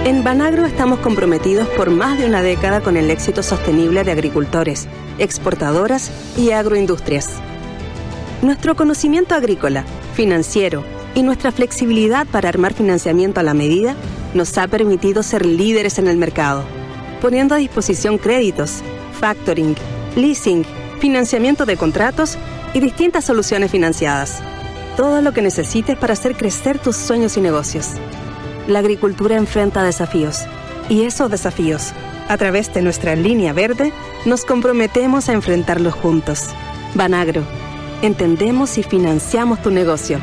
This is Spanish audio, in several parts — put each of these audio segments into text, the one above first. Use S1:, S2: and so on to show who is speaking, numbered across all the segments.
S1: En Banagro estamos comprometidos por más de una década con el éxito sostenible de agricultores, exportadoras y agroindustrias. Nuestro conocimiento agrícola, financiero y nuestra flexibilidad para armar financiamiento a la medida nos ha permitido ser líderes en el mercado, poniendo a disposición créditos, factoring, leasing, financiamiento de contratos y distintas soluciones financiadas. Todo lo que necesites para hacer crecer tus sueños y negocios. La agricultura enfrenta desafíos, y esos desafíos, a través de nuestra línea verde, nos comprometemos a enfrentarlos juntos. Banagro, entendemos y financiamos tu negocio.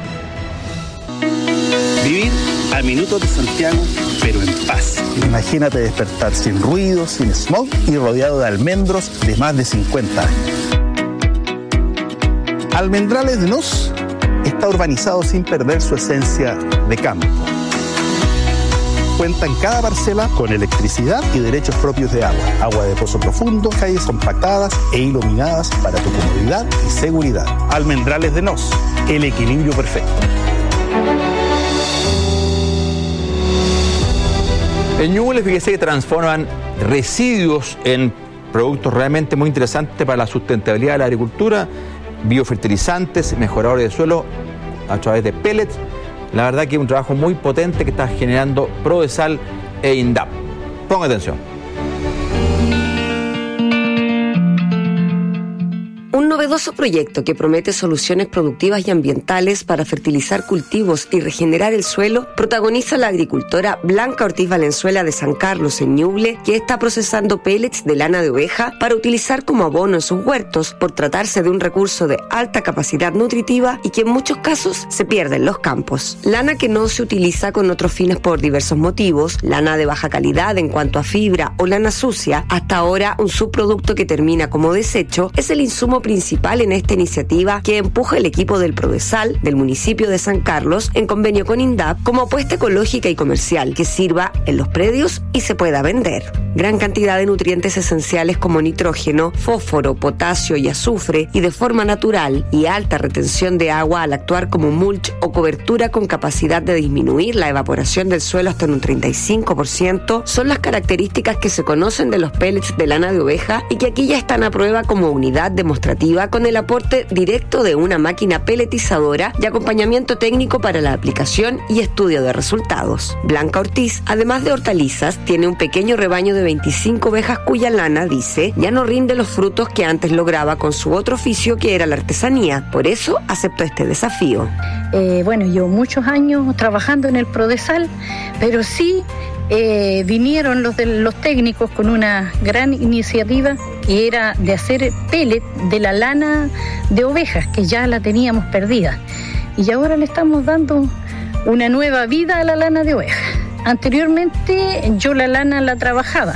S2: Vivir al minuto de Santiago, pero en paz.
S3: Imagínate despertar sin ruido, sin smog y rodeado de almendros de más de 50 años. Almendrales de Nos está urbanizado sin perder su esencia de campo. Cuenta en cada parcela con electricidad y derechos propios de agua. Agua de pozo profundo, calles compactadas e iluminadas para tu comodidad y seguridad. Almendrales de Nos, el equilibrio perfecto.
S4: En Ñuble, fíjese que transforman residuos en productos realmente muy interesantes para la sustentabilidad de la agricultura, biofertilizantes, mejoradores de suelo a través de pellets. La verdad que es un trabajo muy potente que está generando Prodesal e INDAP. Ponga atención.
S5: Un novedoso proyecto que promete soluciones productivas y ambientales para fertilizar cultivos y regenerar el suelo protagoniza la agricultora Blanca Ortiz Valenzuela de San Carlos, en Ñuble, que está procesando pellets de lana de oveja para utilizar como abono en sus huertos, por tratarse de un recurso de alta capacidad nutritiva y que en muchos casos se pierde en los campos. Lana que no se utiliza con otros fines por diversos motivos, lana de baja calidad en cuanto a fibra o lana sucia. Hasta ahora, un subproducto que termina como desecho es el insumo principal en esta iniciativa que empuja el equipo del Prodesal del municipio de San Carlos en convenio con INDAP como apuesta ecológica y comercial que sirva en los predios y se pueda vender. Gran cantidad de nutrientes esenciales como nitrógeno, fósforo, potasio y azufre, y de forma natural y alta retención de agua al actuar como mulch o cobertura con capacidad de disminuir la evaporación del suelo hasta en un 35%, son las características que se conocen de los pellets de lana de oveja y que aquí ya están a prueba como unidad demostrativa con el aporte directo de una máquina pelletizadora y acompañamiento técnico para la aplicación y estudio de resultados. Blanca Ortiz, además de hortalizas, tiene un pequeño rebaño de 25 ovejas cuya lana, dice, ya no rinde los frutos que antes lograba con su otro oficio que era la artesanía. Por eso aceptó este desafío.
S6: Bueno, llevo muchos años trabajando en el Prodesal, pero sí vinieron los técnicos con una gran iniciativa que era de hacer pellet de la lana de ovejas, que ya la teníamos perdida. Y ahora le estamos dando una nueva vida a la lana de oveja. Anteriormente yo la lana la trabajaba,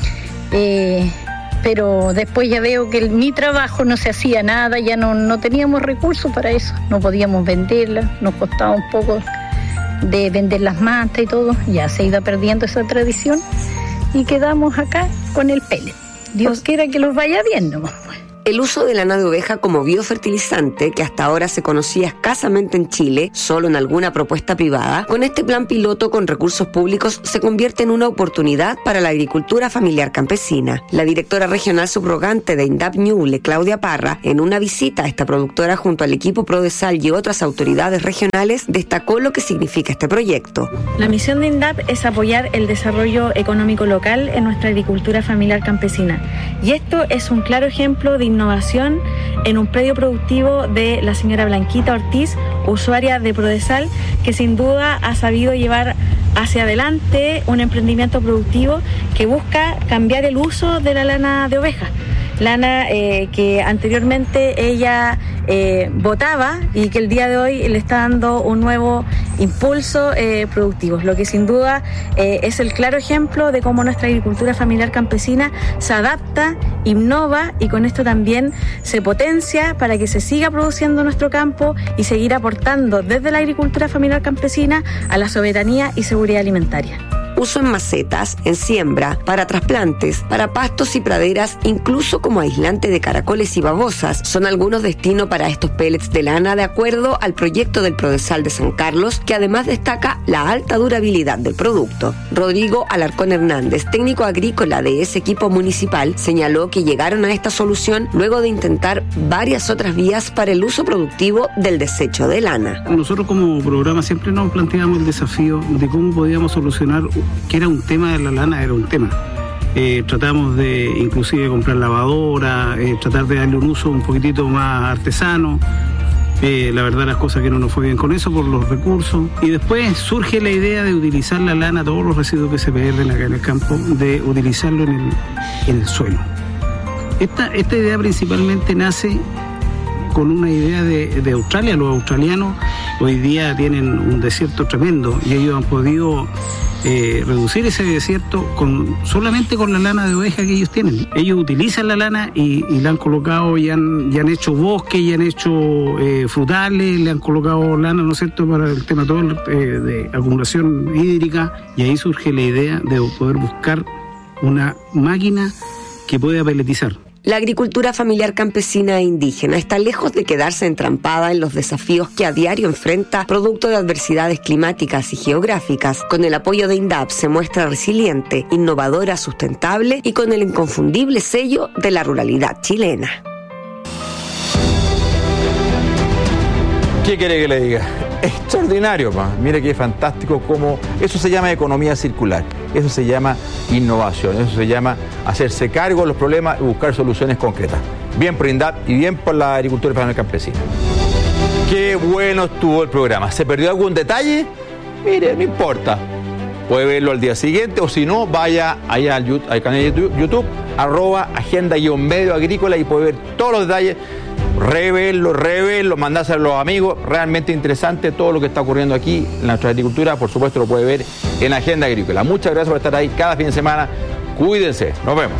S6: pero después ya veo que mi trabajo no se hacía nada, ya no teníamos recursos para eso, no podíamos venderla, nos costaba un poco de vender las mantas y todo, ya se iba perdiendo esa tradición y quedamos acá con el pellet. Dios quiera que los vaya bien nomás.
S5: El uso de lana de oveja como biofertilizante, que hasta ahora se conocía escasamente en Chile, solo en alguna propuesta privada, con este plan piloto con recursos públicos se convierte en una oportunidad para la agricultura familiar campesina. La directora regional subrogante de INDAP Ñuble, Claudia Parra, en una visita a esta productora junto al equipo Prodesal y otras autoridades regionales, destacó lo que significa este proyecto.
S7: La misión de INDAP es apoyar el desarrollo económico local en nuestra agricultura familiar campesina. Y esto es un claro ejemplo de innovación en un predio productivo de la señora Blanquita Ortiz, usuaria de Prodesal, que sin duda ha sabido llevar hacia adelante un emprendimiento productivo que busca cambiar el uso de la lana de oveja. Lana que anteriormente ella botaba y que el día de hoy le está dando un nuevo impulso productivo, lo que sin duda es el claro ejemplo de cómo nuestra agricultura familiar campesina se adapta, innova y con esto también se potencia para que se siga produciendo nuestro campo y seguir aportando desde la agricultura familiar campesina a la soberanía y seguridad alimentaria.
S5: uso en macetas, en siembra, para trasplantes, para pastos y praderas, incluso como aislante de caracoles y babosas. Son algunos destinos para estos pellets de lana de acuerdo al proyecto del Prodesal de San Carlos, que además destaca la alta durabilidad del producto. Rodrigo Alarcón Hernández, técnico agrícola de ese equipo municipal, señaló que llegaron a esta solución luego de intentar varias otras vías para el uso productivo del desecho de lana.
S8: Nosotros como programa siempre nos planteamos el desafío de cómo podíamos solucionar, que era un tema de la lana, era un tema. Tratamos de inclusive comprar lavadora, tratar de darle un uso un poquitito más artesano. La verdad las cosas que no nos fue bien con eso por los recursos. Y después surge la idea de utilizar la lana, todos los residuos que se pierden acá en el campo, de utilizarlo en el suelo. Esta idea principalmente nace con una idea de Australia. Los australianos hoy día tienen un desierto tremendo y ellos han podido reducir ese desierto solamente con la lana de oveja que ellos tienen. Ellos utilizan la lana y la han colocado y han hecho bosques, y han hecho frutales, le han colocado lana, ¿no es cierto?, para el tema todo de acumulación hídrica, y ahí surge la idea de poder buscar una máquina que pueda pelletizar.
S5: La agricultura familiar campesina e indígena está lejos de quedarse entrampada en los desafíos que a diario enfrenta producto de adversidades climáticas y geográficas. Con el apoyo de INDAP se muestra resiliente, innovadora, sustentable y con el inconfundible sello de la ruralidad chilena.
S4: ¿Qué quiere que le diga? Extraordinario, pa. Mire qué fantástico cómo... Eso se llama economía circular, eso se llama innovación, eso se llama hacerse cargo de los problemas y buscar soluciones concretas. Bien por INDAP y bien por la agricultura familiar campesina. Qué bueno estuvo el programa. ¿Se perdió algún detalle? Mire, no importa. Puede verlo al día siguiente o si no, vaya allá al canal de YouTube, @agenda-medio agrícola y puede ver todos los detalles. Reverlo, mandárselo a los amigos. Realmente interesante todo lo que está ocurriendo aquí en nuestra agricultura. Por supuesto lo puede ver en Agenda Agrícola. Muchas gracias por estar ahí cada fin de semana. Cuídense. Nos vemos.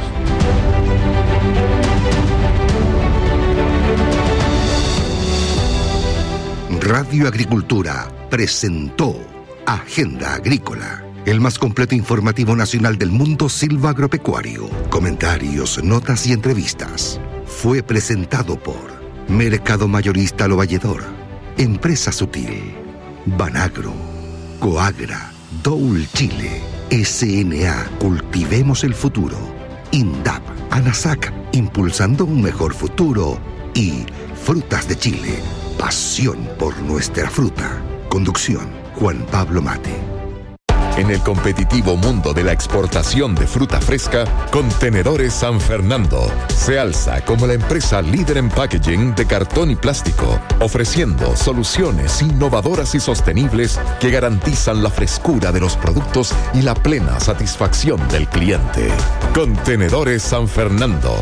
S9: Radio Agricultura presentó Agenda Agrícola, el más completo informativo nacional del mundo silvagropecuario. Comentarios, notas y entrevistas. Fue presentado por Mercado Mayorista Lo Valledor, Empresa Sutil, Banagro, Coagra, Doul Chile, SNA Cultivemos el Futuro, INDAP, ANASAC, impulsando un mejor futuro, y Frutas de Chile, pasión por nuestra fruta. Conducción, Juan Pablo Mate.
S10: En el competitivo mundo de la exportación de fruta fresca, Contenedores San Fernando se alza como la empresa líder en packaging de cartón y plástico, ofreciendo soluciones innovadoras y sostenibles que garantizan la frescura de los productos y la plena satisfacción del cliente. Contenedores San Fernando,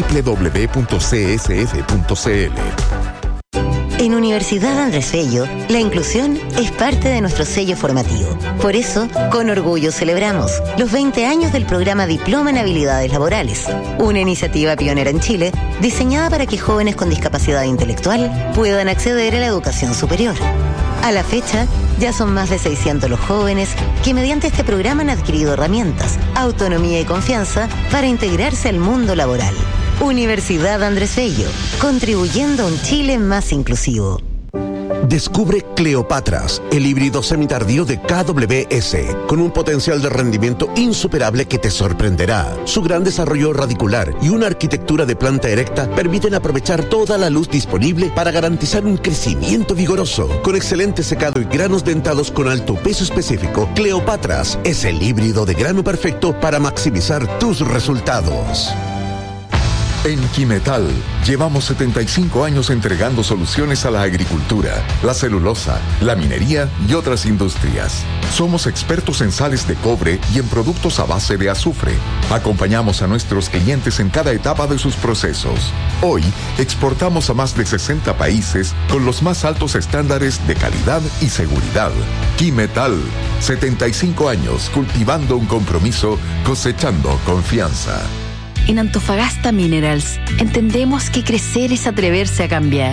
S10: www.csf.cl.
S11: En Universidad Andrés Bello, la inclusión es parte de nuestro sello formativo. Por eso, con orgullo celebramos los 20 años del programa Diploma en Habilidades Laborales, una iniciativa pionera en Chile diseñada para que jóvenes con discapacidad intelectual puedan acceder a la educación superior. A la fecha, ya son más de 600 los jóvenes que mediante este programa han adquirido herramientas, autonomía y confianza para integrarse al mundo laboral. Universidad Andrés Bello, contribuyendo a un Chile más inclusivo.
S12: Descubre Cleopatras, el híbrido semitardío de KWS, con un potencial de rendimiento insuperable que te sorprenderá. Su gran desarrollo radicular y una arquitectura de planta erecta permiten aprovechar toda la luz disponible para garantizar un crecimiento vigoroso. Con excelente secado y granos dentados con alto peso específico, Cleopatras es el híbrido de grano perfecto para maximizar tus resultados.
S10: En Quimetal, llevamos 75 años entregando soluciones a la agricultura, la celulosa, la minería y otras industrias. Somos expertos en sales de cobre y en productos a base de azufre. Acompañamos a nuestros clientes en cada etapa de sus procesos. Hoy, exportamos a más de 60 países con los más altos estándares de calidad y seguridad. Quimetal, 75 años cultivando un compromiso, cosechando confianza.
S13: En Antofagasta Minerals entendemos que crecer es atreverse a cambiar.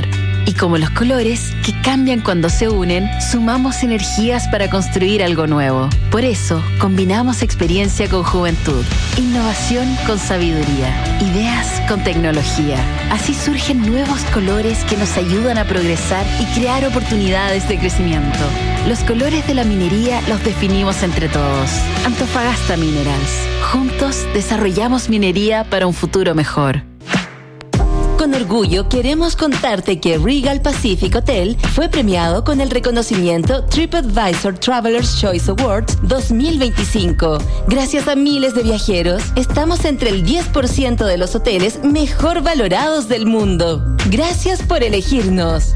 S13: Y como los colores, que cambian cuando se unen, sumamos energías para construir algo nuevo. Por eso, combinamos experiencia con juventud, innovación con sabiduría, ideas con tecnología. Así surgen nuevos colores que nos ayudan a progresar y crear oportunidades de crecimiento. Los colores de la minería los definimos entre todos. Antofagasta Minerals. Juntos desarrollamos minería para un futuro mejor.
S14: Con orgullo queremos contarte que Regal Pacific Hotel fue premiado con el reconocimiento TripAdvisor Traveler's Choice Awards 2025. Gracias a miles de viajeros, estamos entre el 10% de los hoteles mejor valorados del mundo. Gracias por elegirnos.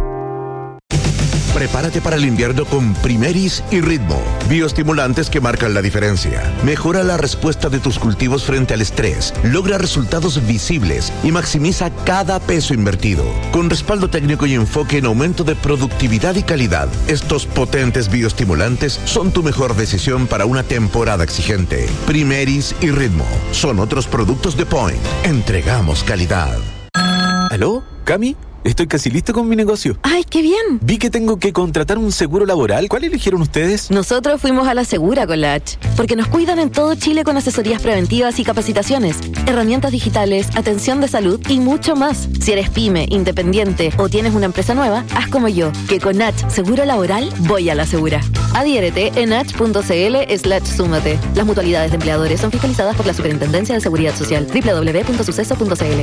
S12: Prepárate para el invierno con Primeris y Ritmo, bioestimulantes que marcan la diferencia. Mejora la respuesta de tus cultivos frente al estrés, logra resultados visibles y maximiza cada peso invertido. Con respaldo técnico y enfoque en aumento de productividad y calidad, estos potentes bioestimulantes son tu mejor decisión para una temporada exigente. Primeris y Ritmo son otros productos de Point. Entregamos calidad.
S15: ¿Aló? ¿Cami? Estoy casi listo con mi negocio.
S16: ¡Ay, qué bien!
S15: Vi que tengo que contratar un seguro laboral. ¿Cuál eligieron ustedes?
S16: Nosotros fuimos a la Segura con la H, porque nos cuidan en todo Chile con asesorías preventivas y capacitaciones, herramientas digitales, atención de salud y mucho más. Si eres pyme, independiente o tienes una empresa nueva, haz como yo, que con H Seguro Laboral voy a la Segura. Adhiérete en h.cl/súmate. Las mutualidades de empleadores son fiscalizadas por la Superintendencia de Seguridad Social. www.suceso.cl.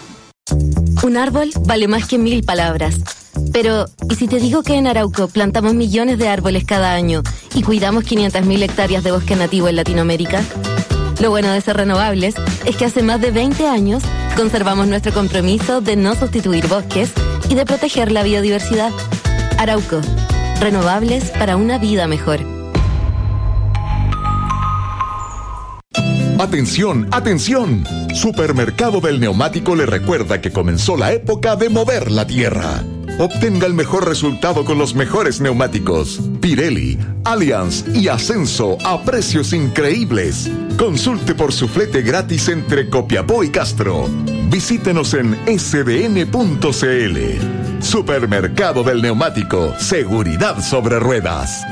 S16: Un árbol vale más que 1000 palabras. Pero, ¿y si te digo que en Arauco plantamos millones de árboles cada año y cuidamos 500.000 hectáreas de bosque nativo en Latinoamérica? Lo bueno de ser renovables es que hace más de 20 años conservamos nuestro compromiso de no sustituir bosques y de proteger la biodiversidad. Arauco, renovables para una vida mejor.
S10: ¡Atención, atención! Supermercado del Neumático le recuerda que comenzó la época de mover la tierra. Obtenga el mejor resultado con los mejores neumáticos. Pirelli, Allianz y Ascenso a precios increíbles. Consulte por su flete gratis entre Copiapó y Castro. Visítenos en sdn.cl. Supermercado del Neumático. Seguridad sobre ruedas.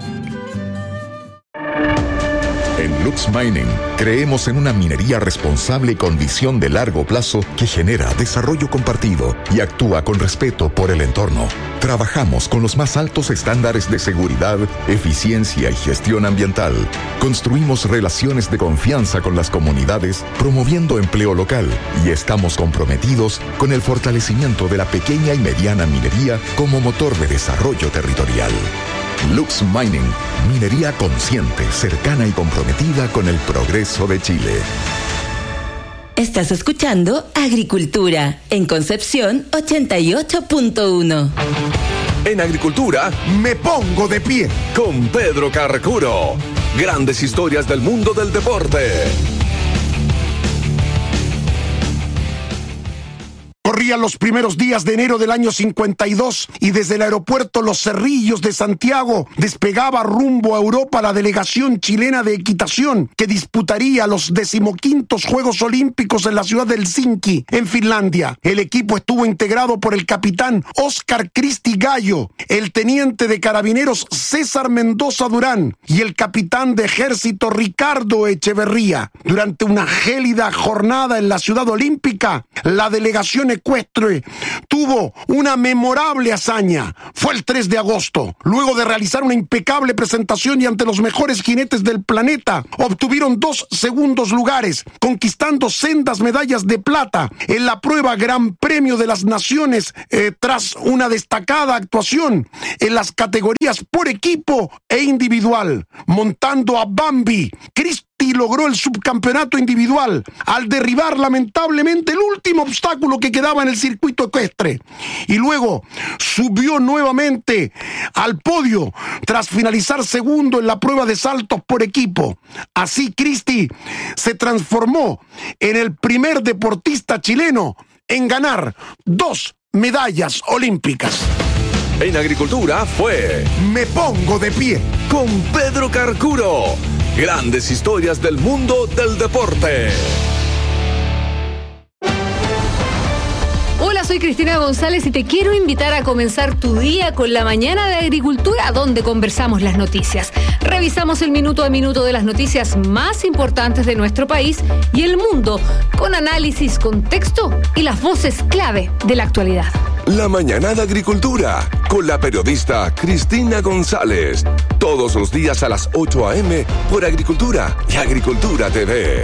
S10: En Lux Mining creemos en una minería responsable con visión de largo plazo que genera desarrollo compartido y actúa con respeto por el entorno. Trabajamos con los más altos estándares de seguridad, eficiencia y gestión ambiental. Construimos relaciones de confianza con las comunidades, promoviendo empleo local, y estamos comprometidos con el fortalecimiento de la pequeña y mediana minería como motor de desarrollo territorial. Lux Mining, minería consciente, cercana y comprometida con el progreso de Chile.
S14: Estás escuchando Agricultura, en Concepción 88.1.
S17: En Agricultura, me pongo de pie con Pedro Carcuro. Grandes historias del mundo del deporte.
S18: Corrían los primeros días de enero del año 52 y desde el aeropuerto Los Cerrillos de Santiago despegaba rumbo a Europa la delegación chilena de equitación que disputaría los 15º Juegos Olímpicos en la ciudad de Helsinki, en Finlandia. El equipo estuvo integrado por el capitán Oscar Cristi Gallo, el teniente de carabineros César Mendoza Durán y el capitán de ejército Ricardo Echeverría. Durante una gélida jornada en la ciudad olímpica, la delegación ecuestre tuvo una memorable hazaña. Fue el 3 de agosto. Luego de realizar una impecable presentación y ante los mejores jinetes del planeta, obtuvieron 2 segundos lugares, conquistando sendas medallas de plata en la prueba Gran Premio de las Naciones, tras una destacada actuación en las categorías por equipo e individual. Montando a Bambi, Cristi logró el subcampeonato individual al derribar lamentablemente el último obstáculo que quedaba en el circuito ecuestre, y luego subió nuevamente al podio tras finalizar segundo en la prueba de saltos por equipo. Así Cristi se transformó en el primer deportista chileno en ganar 2 medallas olímpicas.
S17: En Agricultura fue Me Pongo de Pie con Pedro Carcuro. Grandes historias del mundo del deporte.
S19: Hola, soy Soy Cristina González y te quiero invitar a comenzar tu día con la mañana de Agricultura, donde conversamos las noticias. Revisamos el minuto a minuto de las noticias más importantes de nuestro país y el mundo, con análisis, contexto y las voces clave de la actualidad.
S17: La mañana de Agricultura, con la periodista Cristina González. Todos los días a las 8 a.m. por Agricultura y Agricultura TV.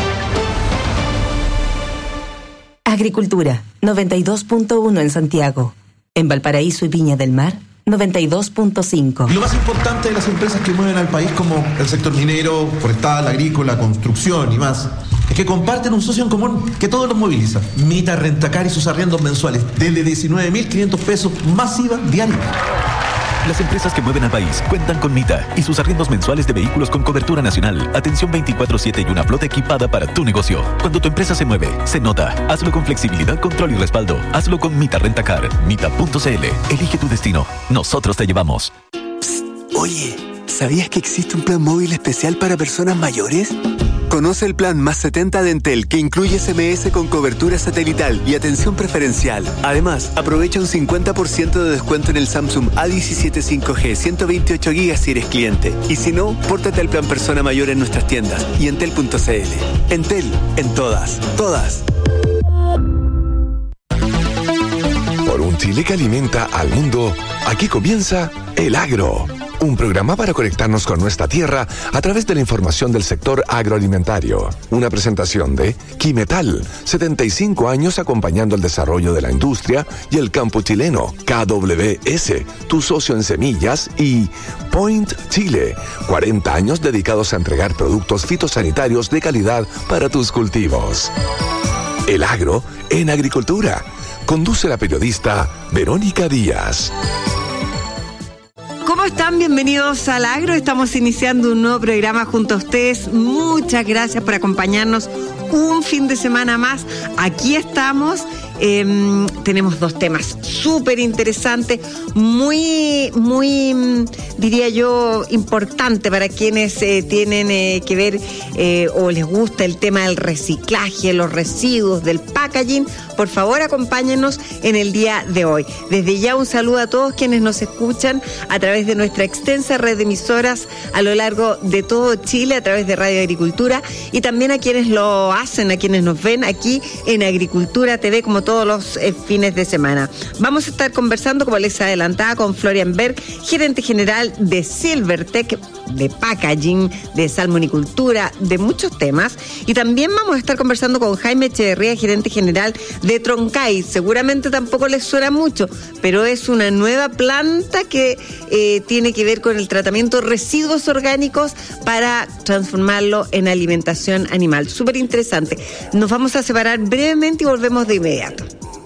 S20: Agricultura, 92.1 en Santiago. En Valparaíso y Viña del Mar, 92.5.
S21: Y lo más importante de las empresas que mueven al país, como el sector minero, forestal, agrícola, construcción y más, es que comparten un socio en común que todos los moviliza. Mita Rentacar y sus arriendos mensuales, desde 19.500 pesos más IVA diario.
S15: Las empresas que mueven al país cuentan con Mita y sus arriendos mensuales de vehículos con cobertura nacional, atención 24/7 y una flota equipada para tu negocio. Cuando tu empresa se mueve, se nota. Hazlo con flexibilidad, control y respaldo. Hazlo con Mita Rentacar. Mita.cl. Elige tu destino. Nosotros te llevamos.
S22: Psst, oye, ¿sabías que existe un plan móvil especial para personas mayores? Conoce el plan Más 70 de Entel, que incluye SMS con cobertura satelital y atención preferencial. Además, aprovecha un 50% de descuento en el Samsung A17 5G 128 GB si eres cliente. Y si no, pórtate al plan Persona Mayor en nuestras tiendas y entel.cl. Entel, en todas.
S17: Por un Chile que alimenta al mundo, aquí comienza El Agro. Un programa para conectarnos con nuestra tierra a través de la información del sector agroalimentario. Una presentación de Quimetal, 75 años acompañando el desarrollo de la industria y el campo chileno. KWS, tu socio en semillas, y Point Chile, 40 años dedicados a entregar productos fitosanitarios de calidad para tus cultivos. El Agro en Agricultura. Conduce la periodista Verónica Díaz.
S23: ¿Cómo están? Bienvenidos al Agro. Estamos iniciando un nuevo programa junto a ustedes. Muchas gracias por acompañarnos un fin de semana más. Aquí estamos. Tenemos dos temas súper interesantes, muy, diría yo, importante para quienes tienen que ver o les gusta el tema del reciclaje, los residuos, del packaging. Por favor, acompáñenos en el día de hoy. Desde ya un saludo a todos quienes nos escuchan a través de nuestra extensa red de emisoras a lo largo de todo Chile, a través de Radio Agricultura, y también a quienes lo hacen, a quienes nos ven aquí en Agricultura TV, como todos los fines de semana. Vamos a estar conversando, como les adelantaba, con Florian Berg, gerente general de Silvertech, de packaging, de salmonicultura, de muchos temas. Y también vamos a estar conversando con Jaime Echeverría, gerente general de Troncay. Seguramente tampoco les suena mucho, pero es una nueva planta que tiene que ver con el tratamiento de residuos orgánicos para transformarlo en alimentación animal. Súper interesante. Nos vamos a separar brevemente y volvemos de inmediato.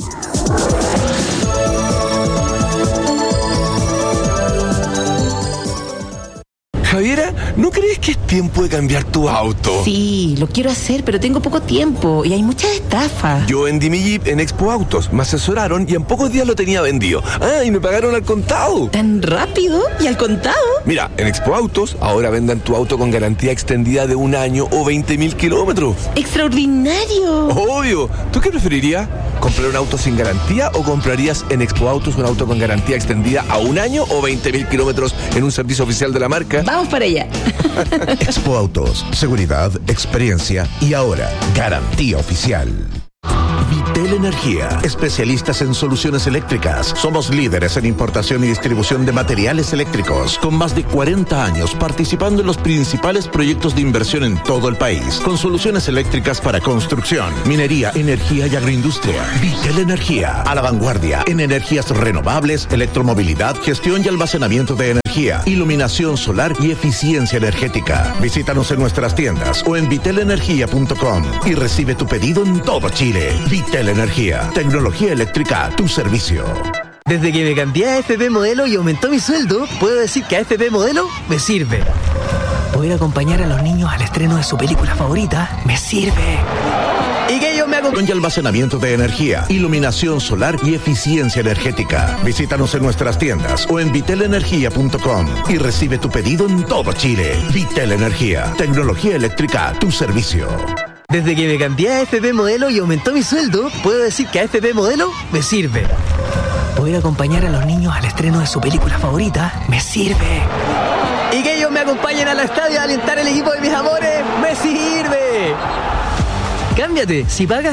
S17: Javiera, ¿no crees que es tiempo de cambiar tu auto?
S20: Sí, lo quiero hacer, pero tengo poco tiempo y hay muchas estafas.
S17: Yo vendí mi Jeep en Expo Autos, me asesoraron y en pocos días lo tenía vendido. Ah, y me pagaron al contado.
S20: ¿Tan rápido? ¿Y al contado?
S17: Mira, en Expo Autos ahora vendan tu auto con garantía extendida de 1 año o 20.000 kilómetros.
S20: ¡Extraordinario!
S17: Obvio. ¿Tú qué preferirías? ¿Comprar un auto sin garantía o comprarías en Expo Autos un auto con garantía extendida a 1 año o 20.000 kilómetros en un servicio oficial de la marca?
S20: Vamos para allá.
S12: Expo Autos, seguridad, experiencia y ahora, garantía oficial. Vitel Energía, especialistas en soluciones eléctricas. Somos líderes en importación y distribución de materiales eléctricos, con más de 40 años participando en los principales proyectos de inversión en todo el país, con soluciones eléctricas para construcción, minería, energía y agroindustria. Vitel Energía, a la vanguardia en energías renovables, electromovilidad, gestión y almacenamiento de energía, iluminación solar y eficiencia energética. Visítanos en nuestras tiendas o en vitelenergia.com y recibe tu pedido en todo Chile. Vitel Energía, tecnología eléctrica a tu servicio.
S24: Desde que me cambié a AFP Modelo y aumentó mi sueldo, puedo decir que AFP Modelo me sirve. Poder acompañar a los niños al estreno de su película favorita me sirve. Y que yo me hago
S12: y almacenamiento de energía, iluminación solar y eficiencia energética. Visítanos en nuestras tiendas o en vitelenergia.com y recibe tu pedido en todo Chile. Vitel Energía, tecnología eléctrica a tu servicio.
S24: Desde que me cambié a AFP Modelo y aumentó mi sueldo, puedo decir que AFP Modelo me sirve. Poder acompañar a los niños al estreno de su película favorita me sirve. Y que ellos me acompañen al estadio a alentar el equipo de mis amores me sirve. Cámbiate, si pagas